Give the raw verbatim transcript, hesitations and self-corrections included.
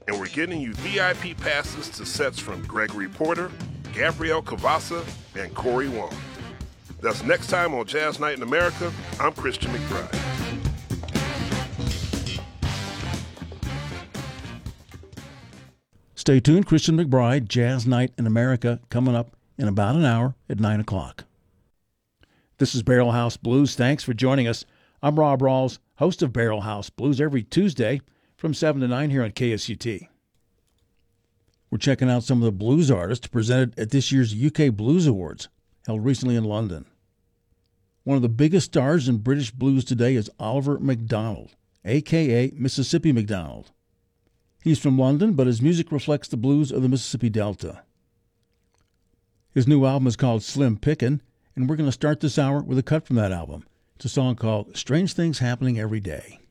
and we're getting you V I P passes to sets from Gregory Porter, Gabrielle Cavassa, and Corey Wong. That's next time on Jazz Night in America. I'm Christian McBride. Stay tuned. Christian McBride, Jazz Night in America, coming up in about an hour at nine o'clock. This is Barrel House Blues. Thanks for joining us. I'm Rob Rawls, host of Barrel House Blues, every Tuesday from seven to nine here on K S U T. We're checking out some of the blues artists presented at this year's U K Blues Awards, held recently in London. One of the biggest stars in British blues today is Oliver McDonald, a k a. Mississippi McDonald. He's from London, but his music reflects the blues of the Mississippi Delta. His new album is called Slim Pickin', and we're going to start this hour with a cut from that album. It's a song called Strange Things Happening Every Day.